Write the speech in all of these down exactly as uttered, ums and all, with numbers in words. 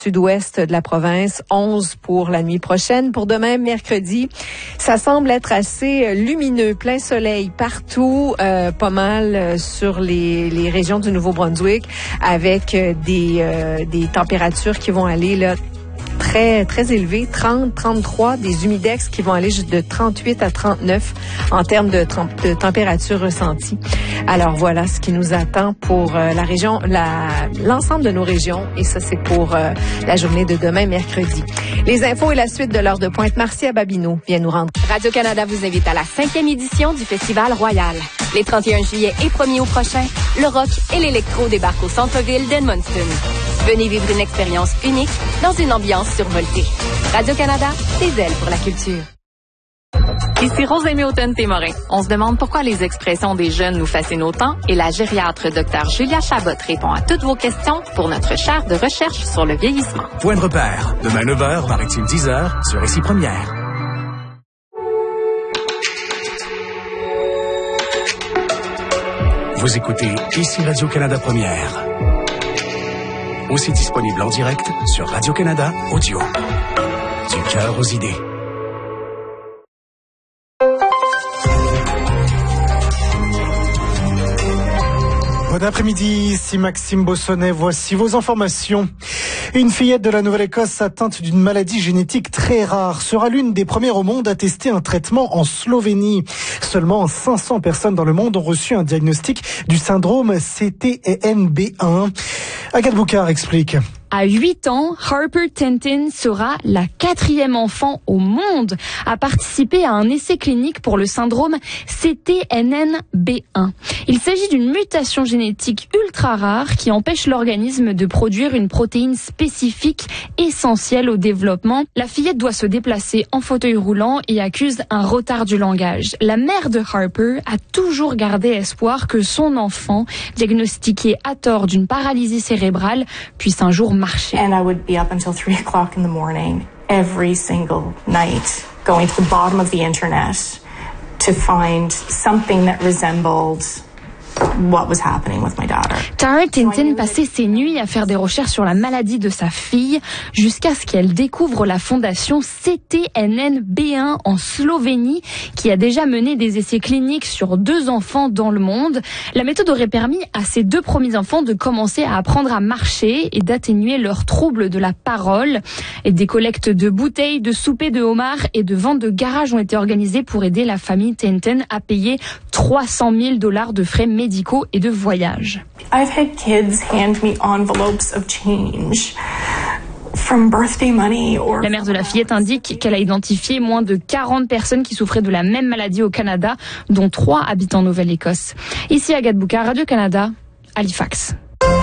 sud-ouest de la province, onze pour la nuit prochaine. Pour demain, mercredi, ça semble être assez lumineux, plein soleil partout, euh, pas mal euh, sur les, les régions du Nouveau-Brunswick, avec euh, des, euh, des températures qui vont aller là très très élevées, trente, trente-trois, des humidex qui vont aller de trente-huit à trente-neuf en termes de, de température ressentie. Alors voilà ce qui nous attend pour euh, la région, la, l'ensemble de nos régions, et ça c'est pour euh, la journée de demain, mercredi. Les infos et la suite de l'heure de pointe, Marcia Babineau vient nous rendre. Radio-Canada vous invite à la cinquième édition du Festival Royal. Les trente et un juillet et premier août prochain, le rock et l'électro débarquent au centre-ville d'Edmundston. Venez vivre une expérience unique dans une ambiance survoltée. Radio-Canada, des ailes pour la culture. Ici Rosemée Automne-Témorin. On se demande pourquoi les expressions des jeunes nous fascinent autant, et la gériatre Dr Julia Chabot répond à toutes vos questions pour notre chaire de recherche sur le vieillissement. Point de repère, demain neuf heures, maritime dix heures, sur Ici Première. Vous écoutez Ici Radio-Canada Première. Aussi disponible en direct sur Radio-Canada Audio. Du cœur aux idées. Bon après-midi, ici Maxime Bossonnet, voici vos informations. Une fillette de la Nouvelle-Écosse atteinte d'une maladie génétique très rare sera l'une des premières au monde à tester un traitement en Slovénie. Seulement cinq cents personnes dans le monde ont reçu un diagnostic du syndrome C T N B un. Agathe Boucard explique. À huit ans, Harper Tintin sera la quatrième enfant au monde à participer à un essai clinique pour le syndrome C T N N B un. Il s'agit d'une mutation génétique ultra rare qui empêche l'organisme de produire une protéine spécifique essentielle au développement. La fillette doit se déplacer en fauteuil roulant et accuse un retard du langage. La mère de Harper a toujours gardé espoir que son enfant, diagnostiqué à tort d'une paralysie cérébrale, puisse un jour marcher. And I would be up until three o'clock in the morning every single night going to the bottom of the internet to find something that resembled what was happening with my daughter. Tara Tintin passait ses nuits à faire des recherches sur la maladie de sa fille jusqu'à ce qu'elle découvre la fondation C T N N B un en Slovénie qui a déjà mené des essais cliniques sur deux enfants dans le monde. La méthode aurait permis à ces deux premiers enfants de commencer à apprendre à marcher et d'atténuer leurs troubles de la parole. Et des collectes de bouteilles, de soupers de homards et de ventes de garage ont été organisées pour aider la famille Tintin à payer trois cent mille dollars de frais médicaux et de voyage. I've had kids hand me envelopes of change from birthday money or... La mère de la fillette indique qu'elle a identifié moins de quarante personnes qui souffraient de la même maladie au Canada, dont trois habitent en Nouvelle-Écosse. Ici Agathe Boucard, Radio-Canada, Halifax.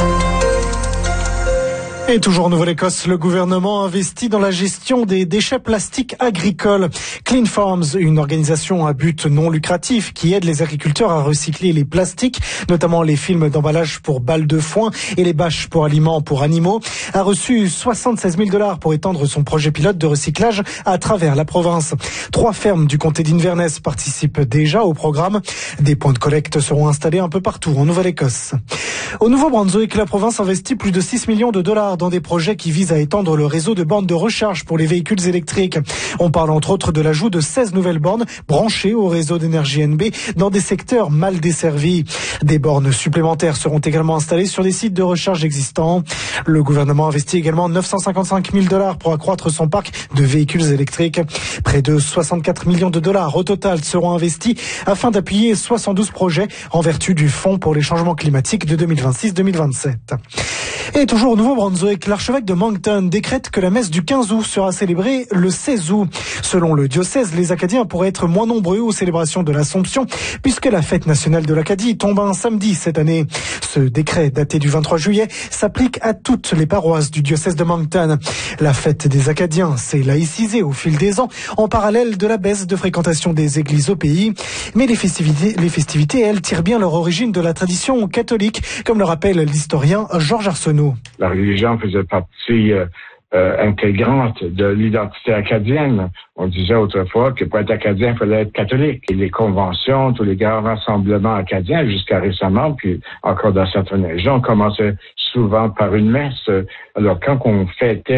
Et toujours en Nouvelle-Écosse, le gouvernement investit dans la gestion des déchets plastiques agricoles. Clean Farms, une organisation à but non lucratif qui aide les agriculteurs à recycler les plastiques, notamment les films d'emballage pour balles de foin et les bâches pour aliments pour animaux, a reçu soixante-seize mille dollars pour étendre son projet pilote de recyclage à travers la province. Trois fermes du comté d'Inverness participent déjà au programme. Des points de collecte seront installés un peu partout en Nouvelle-Écosse. Au Nouveau-Brunswick, la province investit plus de six millions de dollars dans des projets qui visent à étendre le réseau de bornes de recharge pour les véhicules électriques. On parle entre autres de l'ajout de seize nouvelles bornes branchées au réseau d'énergie N B dans des secteurs mal desservis. Des bornes supplémentaires seront également installées sur des sites de recharge existants. Le gouvernement investit également neuf cent cinquante-cinq mille dollars pour accroître son parc de véhicules électriques. Près de soixante-quatre millions de dollars au total seront investis afin d'appuyer soixante-douze projets en vertu du Fonds pour les changements climatiques de deux mille vingt-six deux mille vingt-sept. Et toujours au Nouveau-Brunswick, l'archevêque de Moncton décrète que la messe du quinze août sera célébrée le seize août. Selon le diocèse, les Acadiens pourraient être moins nombreux aux célébrations de l'Assomption puisque la fête nationale de l'Acadie tombe un samedi cette année. Ce décret, daté du vingt-trois juillet, s'applique à toutes les paroisses du diocèse de Moncton. La fête des Acadiens s'est laïcisée au fil des ans en parallèle de la baisse de fréquentation des églises au pays. Mais les festivités, les festivités, elles, tirent bien leur origine de la tradition catholique, comme le rappelle l'historien Georges Arsenault. La religion faisait partie euh, euh, intégrante de l'identité acadienne. On disait autrefois que pour être acadien, il fallait être catholique. Et les conventions, tous les grands rassemblements acadiens, jusqu'à récemment, puis encore dans certaines régions, commençaient souvent par une messe. Alors, quand on fêtait